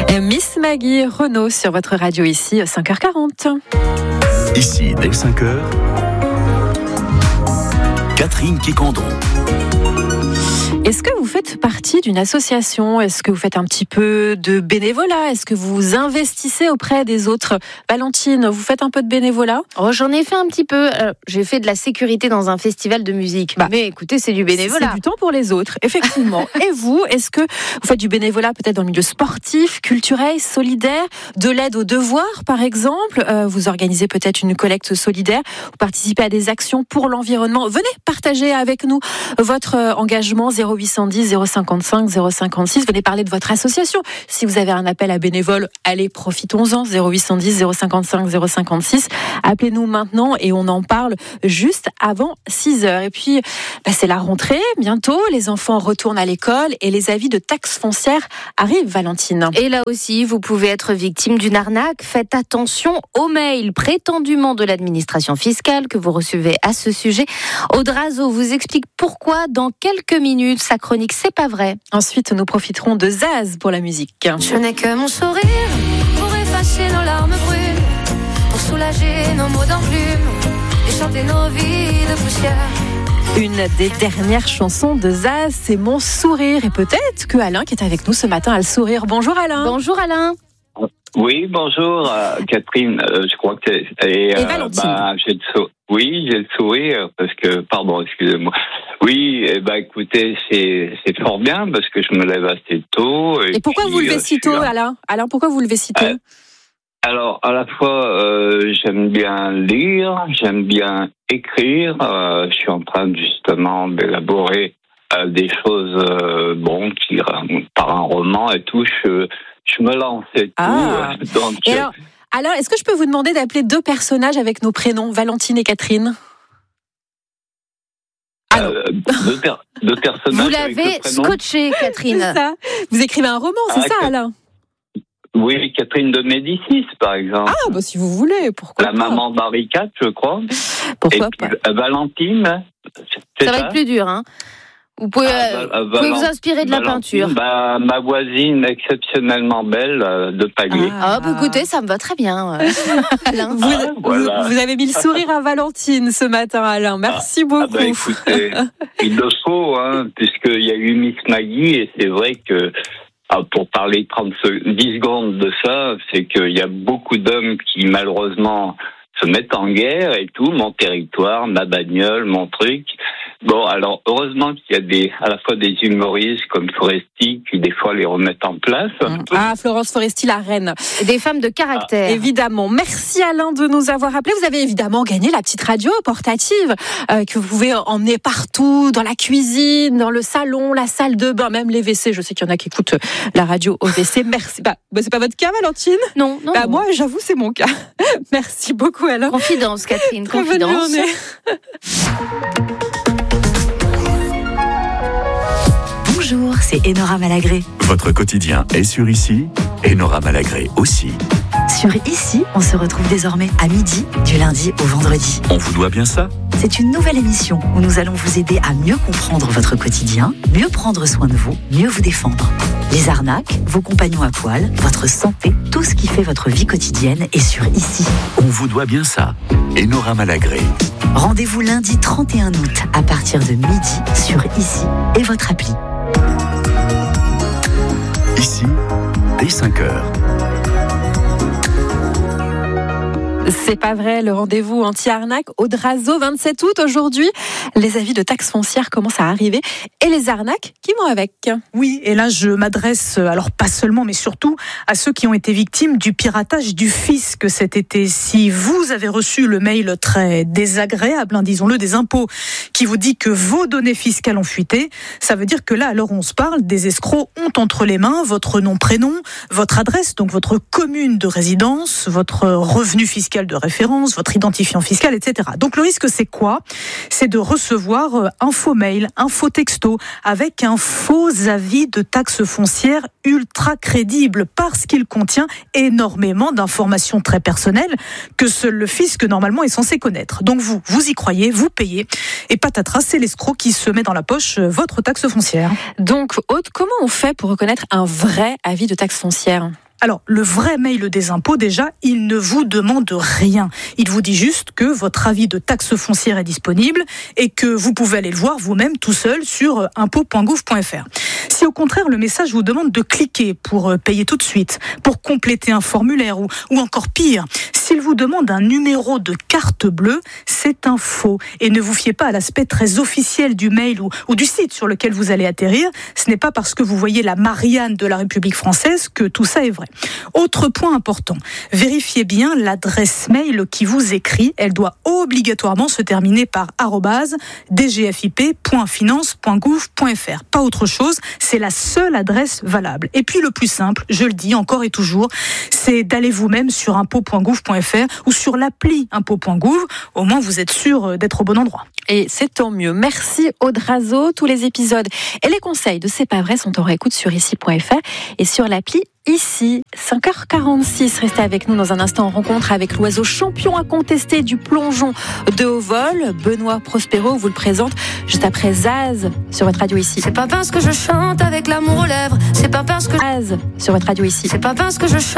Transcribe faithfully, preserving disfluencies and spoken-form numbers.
Miss Maggie Renaud sur votre radio ici, cinq heures quarante. Ici, dès cinq heures, Catherine Quicandron. Est-ce que vous faites partie d'une association ? Est-ce que vous faites un petit peu de bénévolat ? Est-ce que vous investissez auprès des autres ? Valentine, vous faites un peu de bénévolat ? Oh, j'en ai fait un petit peu. Euh, j'ai fait de la sécurité dans un festival de musique. Bah, mais écoutez, c'est du bénévolat. C'est du temps pour les autres, effectivement. Et vous, est-ce que vous faites du bénévolat peut-être dans le milieu sportif, culturel, solidaire, de l'aide aux devoirs, par exemple ? euh, Vous organisez peut-être une collecte solidaire, vous participez à des actions pour l'environnement. Venez partager avec nous votre engagement. Zéro huit cent dix, zéro cinquante-cinq, zéro cinquante-six. Venez parler de votre association. Si vous avez un appel à bénévoles, allez, profitons-en. Zéro huit cent dix, zéro cinquante-cinq, zéro cinquante-six. Appelez-nous maintenant et on en parle juste avant six heures. Et puis, bah, c'est la rentrée bientôt. Les enfants retournent à l'école et les avis de taxes foncières arrivent, Valentine. Et là aussi, vous pouvez être victime d'une arnaque. Faites attention aux mails prétendument de l'administration fiscale que vous recevez à ce sujet. Audrazo vous explique pourquoi dans quelques minutes. Sa chronique C'est pas vrai. Ensuite, nous profiterons de Zaz pour la musique. Je n'ai que mon sourire pour effacer nos larmes brûles, pour soulager nos mots d'enclume et chanter nos vies de poussière. Une des dernières chansons de Zaz, c'est Mon sourire. Et peut-être que Alain, qui est avec nous ce matin, a le sourire. Bonjour Alain. Bonjour Alain. Oui, bonjour euh, Catherine. Euh, je crois que c'est. Et, et Valentine. Euh, bah, j'ai le sou- oui, j'ai le sourire parce que, pardon, excusez-moi. Oui, eh ben, écoutez, c'est c'est fort bien parce que je me lève assez tôt. Et, et pourquoi puis, vous levez euh, si tôt, Alain Alain, pourquoi vous levez si tôt euh, Alors, à la fois, euh, j'aime bien lire, j'aime bien écrire. Euh, je suis en train justement d'élaborer euh, des choses, euh, bon, qui par un roman et tout. Je Je me lance et tout. Ah. Donc, et alors, alors, est-ce que je peux vous demander d'appeler deux personnages avec nos prénoms, Valentine et Catherine ? Alors, euh, deux, per- deux personnages. Vous l'avez scotché, Catherine. C'est ça. Vous écrivez un roman, c'est ah, ça, Cat- Alain ? Oui, Catherine de Médicis, par exemple. Ah, bah si vous voulez, pourquoi La pas. maman d'Henri quatre, je crois. Pourquoi et puis, pas. euh, Valentine. C'est ça, ça va être plus dur, hein. Vous pouvez, ah, euh, bah, vous pouvez vous inspirer de la peinture. Bah, ma voisine exceptionnellement belle euh, de palier. Ah, ah bah, écoutez, ça me va très bien. Euh, Alain. Vous, ah, voilà. vous, vous avez mis le sourire à Valentine ce matin, Alain. Merci ah, beaucoup. Ah bah, écoutez, il le faut, hein, puisqu'il y a eu Miss Maggie et c'est vrai que, ah, pour parler trente, dix secondes de ça, c'est qu'il y a beaucoup d'hommes qui malheureusement se mettent en guerre et tout, mon territoire, ma bagnole, mon truc. Bon, alors, heureusement qu'il y a des, à la fois des humoristes comme Foresti qui, des fois, les remettent en place. Ah, Florence Foresti, la reine. Des femmes de caractère. Ah, évidemment. Merci, Alain, de nous avoir appelés. Vous avez évidemment gagné la petite radio portative euh, que vous pouvez emmener partout, dans la cuisine, dans le salon, la salle de bain, même les W C. Je sais qu'il y en a qui écoutent la radio au W C. Merci. Bah, bah c'est pas votre cas, Valentine ? Non, non. Bah, non. moi, j'avoue, c'est mon cas. Merci beaucoup, Alain. Confidence, Catherine, Très confidence. bonne journée. Bonjour, c'est Enora Malagré. Votre quotidien est sur Ici, Enora Malagré aussi. Sur Ici, on se retrouve désormais à midi, du lundi au vendredi. On vous doit bien ça ? C'est une nouvelle émission où nous allons vous aider à mieux comprendre votre quotidien, mieux prendre soin de vous, mieux vous défendre. Les arnaques, vos compagnons à poil, votre santé, tout ce qui fait votre vie quotidienne est sur Ici. On vous doit bien ça. Enora Malagré. Rendez-vous lundi trente et un août à partir de midi sur Ici et votre appli. Ici, dès cinq heures. C'est pas vrai, le rendez-vous anti-arnaque Audrazo, vingt-sept août aujourd'hui. Les avis de taxes foncières commencent à arriver et les arnaques qui vont avec. Oui, et là je m'adresse, alors pas seulement, mais surtout à ceux qui ont été victimes du piratage du fisc cet été. Si vous avez reçu le mail très désagréable, hein, disons-le, des impôts, qui vous dit que vos données fiscales ont fuité, ça veut dire que là, à l'heure où on se parle, des escrocs ont entre les mains votre nom, prénom, votre adresse, donc votre commune de résidence, votre revenu fiscal de référence, votre identifiant fiscal, et cetera. Donc le risque, c'est quoi ? C'est de recevoir un faux mail, un faux texto, avec un faux avis de taxe foncière ultra crédible, parce qu'il contient énormément d'informations très personnelles que seul le fisc, normalement, est censé connaître. Donc vous, vous y croyez, vous payez, et patatras, c'est l'escroc qui se met dans la poche votre taxe foncière. Donc, Aude, comment on fait pour reconnaître un vrai avis de taxe foncière ? Alors, le vrai mail des impôts, déjà, il ne vous demande rien. Il vous dit juste que votre avis de taxe foncière est disponible et que vous pouvez aller le voir vous-même tout seul sur impôts point gouv point f r. Si au contraire, le message vous demande de cliquer pour payer tout de suite, pour compléter un formulaire ou, ou encore pire, s'il vous demande un numéro de carte bleue, c'est un faux. Et ne vous fiez pas à l'aspect très officiel du mail ou, ou du site sur lequel vous allez atterrir. Ce n'est pas parce que vous voyez la Marianne de la République française que tout ça est vrai. Autre point important, vérifiez bien l'adresse mail qui vous écrit. Elle doit obligatoirement se terminer par arobase d g f i p point finance point gouv point f r. Pas autre chose, c'est la seule adresse valable. Et puis le plus simple, je le dis encore et toujours, c'est d'aller vous-même sur impôts point gouv point f r ou sur l'appli impôts point gouv. Au moins, vous êtes sûr d'être au bon endroit. Et c'est tant mieux. Merci Aude Razeau. Tous les épisodes et les conseils de C'est pas vrai sont en réécoute sur ici point f r et sur l'appli Ici. cinq heures quarante-six, restez avec nous dans un instant en rencontre avec l'oiseau champion incontesté du plongeon de haut vol. Benoît Prospero vous le présente juste après Zaz sur votre radio ici. C'est pas parce que je chante avec l'amour aux lèvres, c'est pas parce que Zaz sur votre radio ici. C'est pas parce que je chante